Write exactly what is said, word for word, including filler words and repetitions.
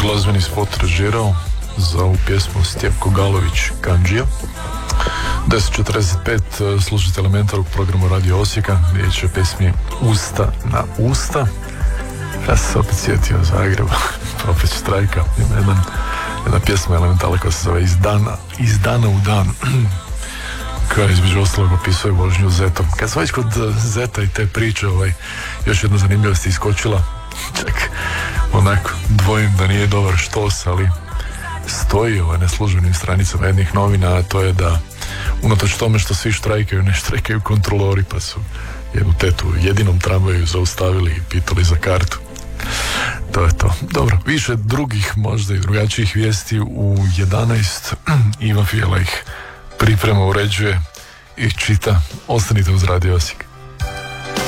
glazbeni spot režirao za ovu pjesmu Stjepko Galović Kandžija. deset četrdeset pet slušajte Elementar u programu Radio Osijeka. Riječ je o pjesmi Usta na usta. Ja sam se opet sjetio Zagreba, opet štrajka. Ima jedan, jedna pjesma Elementala koja se zove Iz dana, iz dana u dan, koja između ostalog opisuje vožnju Zetom. Kad sam već kod Zeta i te priče, ovaj, još jedna zanimljivost je iskočila. Čak, onako, dvojim da nije dobar štos, ali stoji ovaj, na službenim stranicama jednih novina, a to je da unatoč tome što svi štrajkaju, ne štrajkaju kontrolori, pa su jednu tetu u jedinom tramvaju zaustavili i pitali za kartu. To je to. Dobro, više drugih, možda i drugačijih vijesti u jedanaest. Ivan Fijela ih priprema, uređuje i čita. Ostanite uz Radio Osijek.